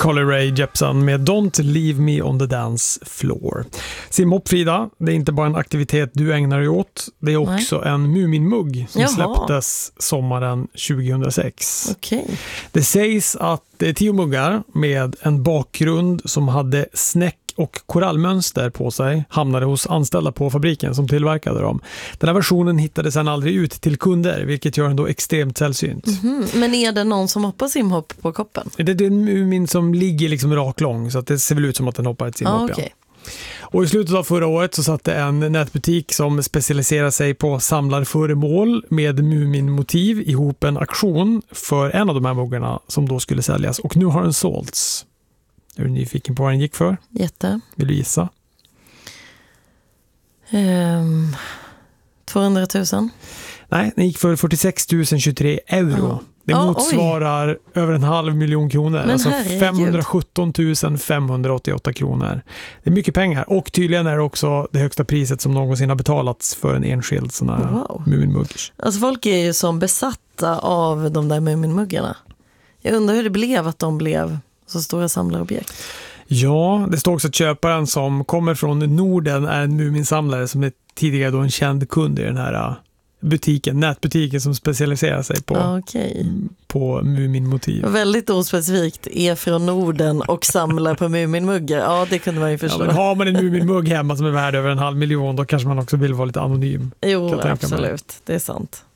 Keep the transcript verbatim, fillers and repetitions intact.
Carly Rae Jepsen med Don't Leave Me on the Dance Floor. Simhopp, Frida, det är inte bara en aktivitet du ägnar dig åt. Det är också Nej. en Muminmugg som Jaha. släpptes sommaren tjugohundrasex. Okay. Det sägs att det är tio muggar med en bakgrund som hade snäck och korallmönster på sig hamnade hos anställda på fabriken som tillverkade dem. Den här versionen hittade sedan aldrig ut till kunder, vilket gör den då extremt sällsynt. Mm-hmm. Men är det någon som hoppar simhopp på koppen? Det är en mumin som ligger liksom raklång, så att det ser väl ut som att den hoppar ett simhopp. Ah, okay. Och i slutet av förra året så satte en nätbutik som specialiserar sig på samlarföremål med muminmotiv ihop en auktion för en av de här muggarna som då skulle säljas. Och nu har den sålts. Är du nyfiken på vad den gick för? Jätte. Vill du gissa? Um, tvåhundratusen? Nej, den gick för fyrtiosex tusen tjugotre euro. Oh. Det motsvarar oh, över en halv miljon kronor. Men alltså femhundrasjutton tusen femhundraåttioåtta kronor. Det är mycket pengar. Och tydligen är det också det högsta priset som någonsin har betalats för en enskild sån här wow. muminmugg. Alltså folk är ju som besatta av de där muminmuggarna. Jag undrar hur det blev att de blev så stora samlarobjekt. Ja, det står också att köparen som kommer från Norden är en muminsamlare som är tidigare då en känd kund i den här butiken, nätbutiken som specialiserar sig på, okay. på muminmotiv. Väldigt ospecifikt, är från Norden och samlar på muminmuggar. Ja, det kunde man ju förstå. Ja, men har man en muminmugg hemma som är värd över en halv miljon, då kanske man också vill vara lite anonym. Jo, absolut. Det är sant.